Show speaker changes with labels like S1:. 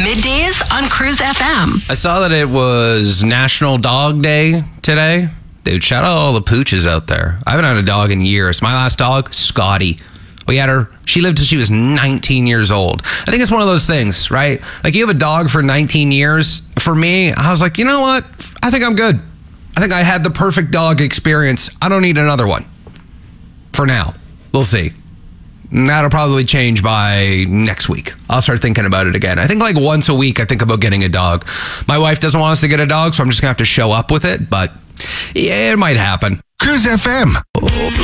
S1: Middays on Cruise FM.
S2: I saw that it was National Dog Day today. Dude, shout out all the pooches out there. I haven't had a dog in years. My last dog, Scotty. We had her. She lived till she was 19 years old. I think it's one of those things, right? Like, you have a dog for 19 years. For me, I was like, you know what? I think I'm good. I think I had the perfect dog experience. I don't need another one. For now. We'll see. That'll probably change by next week. I'll start thinking about it again. I think like once a week I think about getting a dog. My wife doesn't want us to get a dog, so I'm just going to have to show up with it. But yeah, it might happen.
S3: Cruise FM.